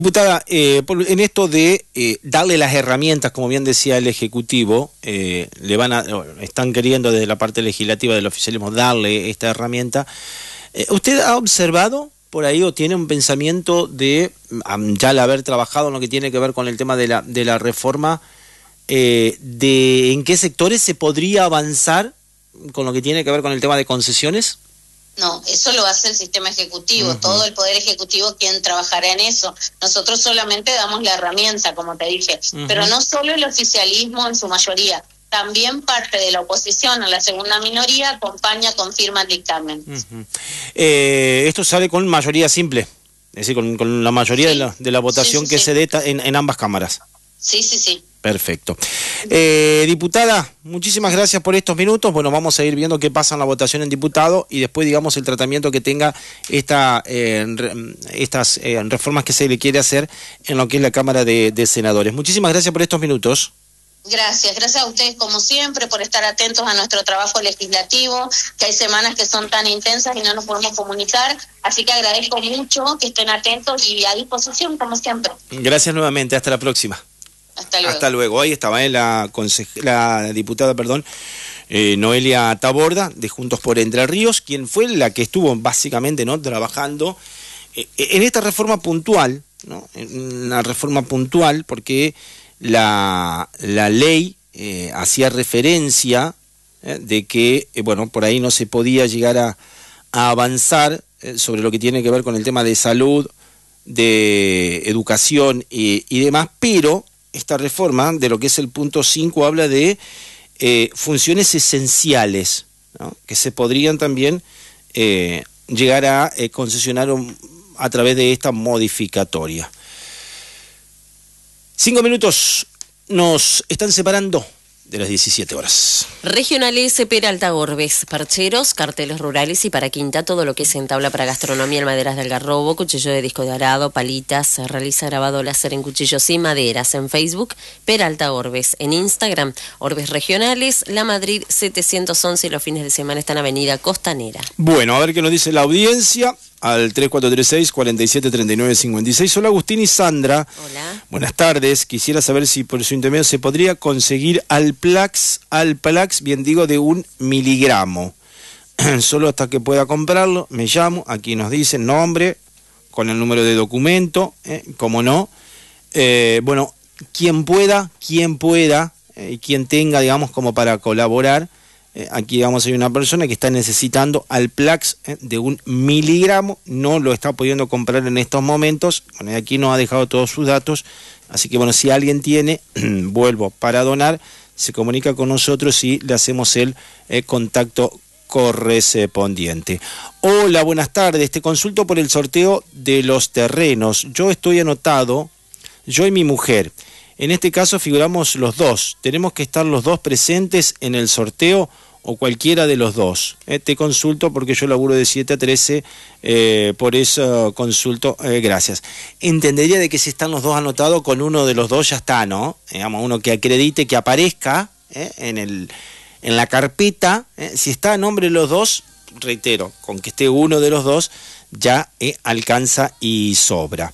Diputada, en esto de darle las herramientas, como bien decía el Ejecutivo, están queriendo desde la parte legislativa del oficialismo darle esta herramienta. ¿Usted ha observado por ahí o tiene un pensamiento de, ya al haber trabajado en lo que tiene que ver con el tema de la reforma, de en qué sectores se podría avanzar con lo que tiene que ver con el tema de concesiones? No, eso lo hace el sistema ejecutivo, todo el poder ejecutivo quien trabajará en eso. Nosotros solamente damos la herramienta, como te dije, pero no solo el oficialismo en su mayoría, también parte de la oposición o la segunda minoría acompaña, confirma el dictamen. Esto sale con mayoría simple, es decir, con la mayoría de la votación que se dé en ambas cámaras. Sí. Perfecto. Diputada, muchísimas gracias por estos minutos. Bueno, vamos a ir viendo qué pasa en la votación en diputado y después, digamos, el tratamiento que tenga estas reformas que se le quiere hacer en lo que es la Cámara de Senadores. Muchísimas gracias por estos minutos. Gracias a ustedes como siempre por estar atentos a nuestro trabajo legislativo, que hay semanas que son tan intensas y no nos podemos comunicar, así que agradezco mucho que estén atentos y a disposición como siempre. Gracias nuevamente, hasta la próxima. Hasta luego. Ahí estaba la diputada, Noelia Taborda, de Juntos por Entre Ríos, quien fue la que estuvo básicamente trabajando en esta reforma puntual, una reforma puntual, porque la ley hacía referencia de que, por ahí no se podía llegar a avanzar sobre lo que tiene que ver con el tema de salud, de educación y demás, pero esta reforma, de lo que es el punto 5, habla de funciones esenciales, que se podrían también llegar a concesionar a través de esta modificatoria. 5 minutos nos están separando de las 17 horas. Regionales Peralta Orbes, percheros, carteles rurales y para quinta todo lo que es en tabla para gastronomía en maderas del Algarrobo, cuchillo de disco de arado, palitas, se realiza grabado láser en cuchillos y maderas. En Facebook, Peralta Orbes. En Instagram, Orbes Regionales, La Madrid 711 y los fines de semana está en Avenida Costanera. Bueno, a ver qué nos dice la audiencia al 3436-473956. Hola Agustín y Sandra. Hola. Buenas tardes. Quisiera saber si por su intermedio se podría conseguir Alplax, bien digo, de 1 miligramo. Solo hasta que pueda comprarlo, me llamo, aquí nos dice nombre, con el número de documento, como no. Bueno, quien pueda, y quien tenga, digamos, como para colaborar. Aquí vamos a ver una persona que está necesitando Alplax de 1 miligramo, no lo está pudiendo comprar en estos momentos. Bueno, aquí nos ha dejado todos sus datos, así que bueno, si alguien tiene, vuelvo, para donar, se comunica con nosotros y le hacemos el contacto correspondiente. Hola, buenas tardes, te consulto por el sorteo de los terrenos. Yo estoy anotado, yo y mi mujer. En este caso figuramos los dos. ¿Tenemos que estar los dos presentes en el sorteo o cualquiera de los dos? Te consulto porque yo laburo de 7 a 13, por eso consulto. Gracias. Entendería de que si están los dos anotados, con uno de los dos ya está, ¿no? Digamos, uno que acredite, que aparezca en la carpeta. Si está a nombre de los dos, reitero, con que esté uno de los dos, ya alcanza y sobra.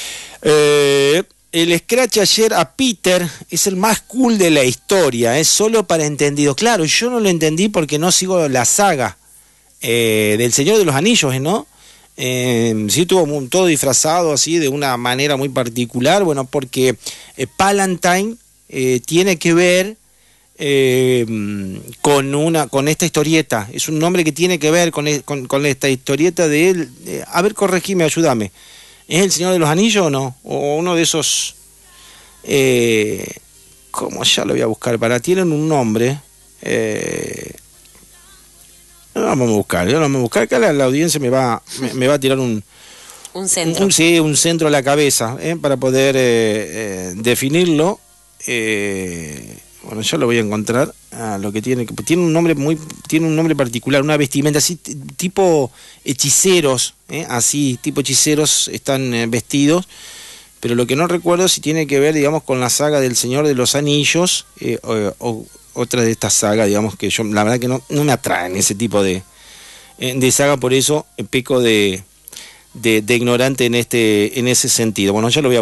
El scratch ayer a Peter es el más cool de la historia, es solo para entendido. Claro, yo no lo entendí porque no sigo la saga del Señor de los Anillos, ¿no? Sí estuvo todo disfrazado así de una manera muy particular, bueno, porque Palantine tiene que ver con esta historieta. Es un nombre que tiene que ver con esta historieta de él. A ver, corregime, ayúdame. ¿Es el Señor de los Anillos o no? O uno de esos... ¿Cómo? Ya lo voy a buscar. Tienen un nombre. No vamos a buscar. Acá la audiencia me va a tirar un centro. Un centro a la cabeza, para poder definirlo. Bueno, yo lo voy a encontrar. Lo que tiene un nombre particular, una vestimenta así tipo hechiceros, así tipo hechiceros están vestidos, pero lo que no recuerdo si tiene que ver, digamos, con la saga del Señor de los Anillos, o otra de estas sagas, digamos, que yo la verdad que no me atraen ese tipo de saga, por eso peco de de ignorante en ese sentido. Bueno, ya lo voy a